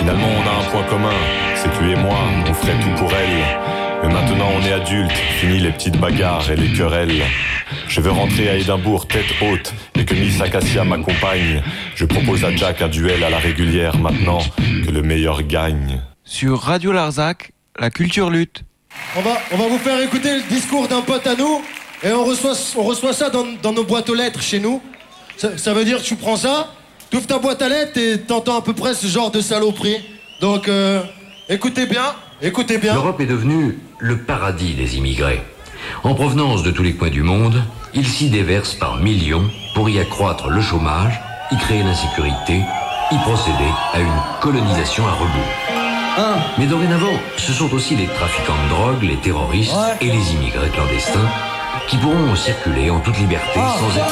Finalement on a un point commun, c'est que lui et moi, on ferait tout pour elle. Mais maintenant on est adultes, fini les petites bagarres et les querelles. Je veux rentrer à Édimbourg tête haute et que Miss Acacia m'accompagne. Je propose à Jack un duel à la régulière maintenant, que le meilleur gagne. Sur Radio Larzac, la culture lutte. On va vous faire écouter le discours d'un pote à nous et on reçoit ça dans nos boîtes aux lettres chez nous. Ça veut dire que tu prends ça, tu ouvres ta boîte à lettres et t'entends à peu près ce genre de saloperie. Donc écoutez bien. L'Europe est devenue le paradis des immigrés. En provenance de tous les coins du monde, ils s'y déversent par millions pour y accroître le chômage, y créer l'insécurité, y procéder à une colonisation à rebours. Mais dorénavant, ce sont aussi les trafiquants de drogue, les terroristes et les immigrés clandestins qui pourront circuler en toute liberté sans être